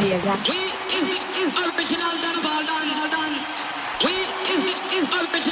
We is the original done of all done. We is the original.